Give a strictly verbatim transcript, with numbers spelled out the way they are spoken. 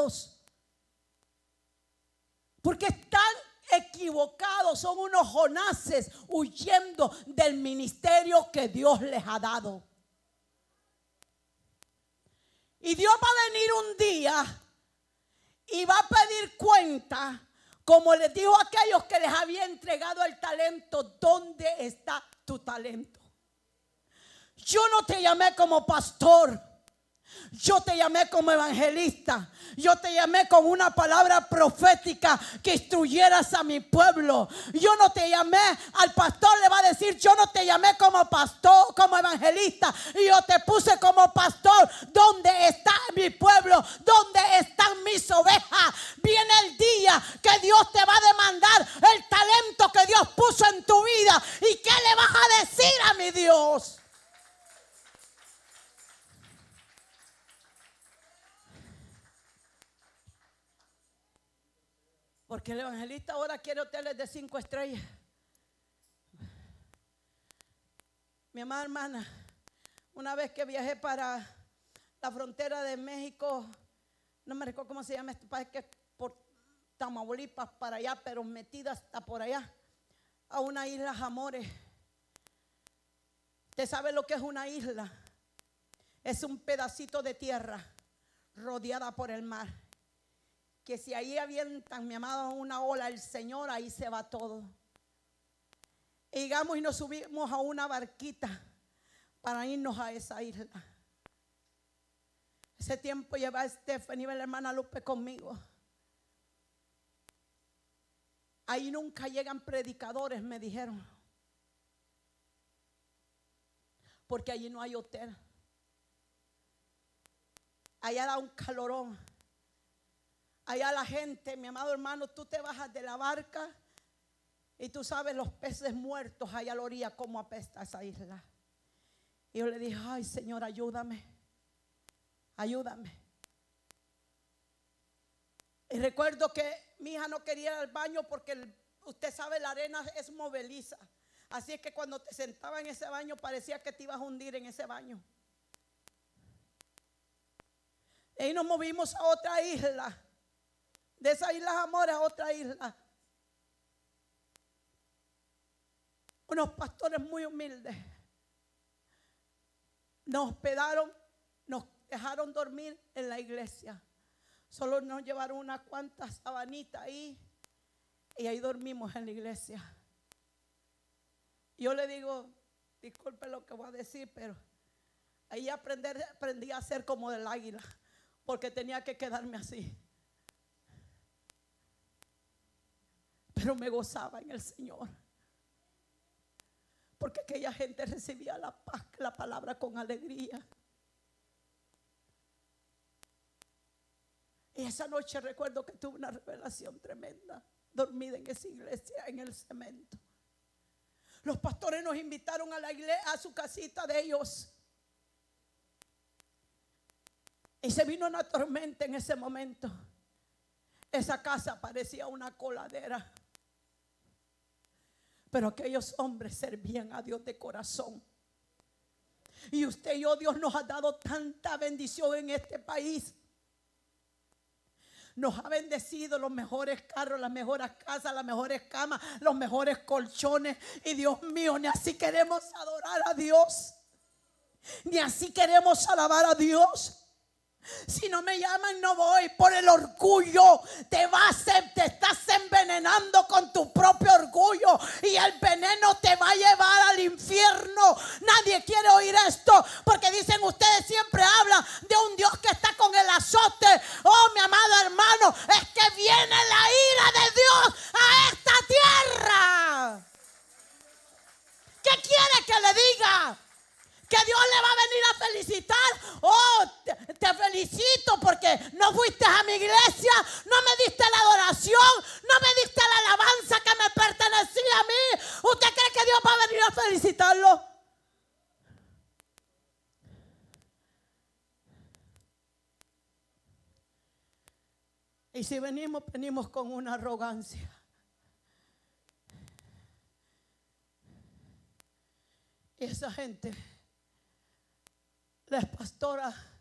equivocados. Porque están equivocados, son unos Jonases huyendo del ministerio que Dios les ha dado. Y Dios va a venir un día y va a pedir cuenta, como les dijo a aquellos que les había entregado el talento: ¿dónde está tu talento? Yo no te llamé como pastor, yo te llamé como evangelista, yo te llamé con una palabra profética que instruyeras a mi pueblo. Yo no te llamé, al pastor le va a decir: yo no te llamé como pastor, como evangelista, y yo te puse como pastor. ¿Dónde está mi pueblo? ¿Dónde están mis ovejas? Viene el día que Dios te va a demandar el talento que Dios puso en tu vida. ¿Y qué le vas a decir a mi Dios? Porque el evangelista ahora quiere hoteles de cinco estrellas. Mi amada hermana, una vez que viajé para la frontera de México, no me recuerdo cómo se llama este país, que es por Tamaulipas para allá, pero metida hasta por allá, a una isla Jamores. ¿Usted sabe lo que es una isla? Es un pedacito de tierra rodeada por el mar. Que si ahí avientan, mi amado, una ola, el Señor, ahí se va todo. Y llegamos y nos subimos a una barquita para irnos a esa isla. Ese tiempo lleva a Stephanie y la hermana Lupe conmigo. Ahí nunca llegan predicadores, me dijeron, porque allí no hay hotel. Allá da un calorón. Allá la gente, mi amado hermano, tú te bajas de la barca y tú sabes los peces muertos allá a la orilla, cómo apesta esa isla. Y yo le dije: ay, Señor, ayúdame, ayúdame. Y recuerdo que mi hija no quería ir al baño porque el, usted sabe, la arena es movediza. Así es que cuando te sentaba en ese baño parecía que te ibas a hundir en ese baño. Y ahí nos movimos a otra isla. De esa isla Jamores a otra isla. Unos pastores muy humildes nos hospedaron, nos dejaron dormir en la iglesia. Solo nos llevaron unas cuantas sabanitas ahí y ahí dormimos en la iglesia. Yo le digo, disculpe lo que voy a decir, pero ahí aprendí, aprendí a ser como del águila, porque tenía que quedarme así. Pero me gozaba en el Señor, porque aquella gente recibía la paz, la palabra con alegría. Y esa noche recuerdo que tuve una revelación tremenda, dormida en esa iglesia, en el cemento. Los pastores nos invitaron a la iglesia, a su casita de ellos. Y se vino una tormenta en ese momento. Esa casa parecía una coladera. Pero aquellos hombres servían a Dios de corazón. Y usted y yo, Dios nos ha dado tanta bendición en este país. Nos ha bendecido los mejores carros, las mejores casas, las mejores camas, los mejores colchones. Y Dios mío, ni así queremos adorar a Dios, ni así queremos alabar a Dios. Si no me llaman, no voy. Por el orgullo te vas, te estás envenenando con tu propio orgullo, y el veneno te va a llevar al infierno. Nadie quiere oír esto, porque dicen: ustedes siempre hablan de un Dios que está con el azote. Oh, mi amado hermano, es que viene la ira de Dios a esta tierra. ¿Qué quiere que le diga? Que Dios le va a venir a felicitar. Oh, te, te felicito porque no fuiste a mi iglesia, no me diste la adoración, no me diste la alabanza que me pertenecía a mí. ¿Usted cree que Dios va a venir a felicitarlo? Y si venimos, venimos con una arrogancia. Y esa gente, la pastora